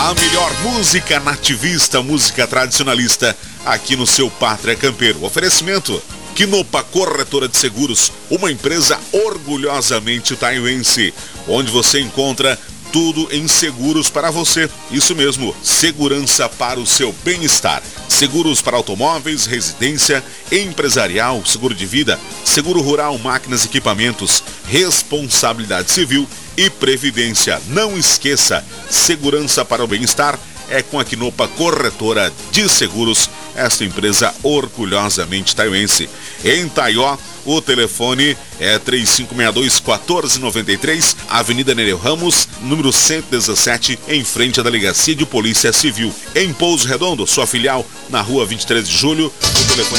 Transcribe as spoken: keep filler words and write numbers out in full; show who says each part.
Speaker 1: A melhor música nativista, música tradicionalista, aqui no seu Pátria Campeiro. Oferecimento: Quinopa Corretora de Seguros, uma empresa orgulhosamente taiuense, onde você encontra tudo em seguros para você. Isso mesmo, segurança para o seu bem-estar. Seguros para automóveis, residência, empresarial, seguro de vida, seguro rural, máquinas e equipamentos, responsabilidade civil e previdência. Não esqueça, segurança para o bem-estar é com a Quinopa Corretora de Seguros, esta empresa orgulhosamente taiuense. Em Taió, o telefone é três cinco seis dois, quatro nove três, Avenida Nereu Ramos, número cento e dezessete, em frente à Delegacia de Polícia Civil. Em Pouso Redondo, sua filial, na rua vinte e três de julho, o telefone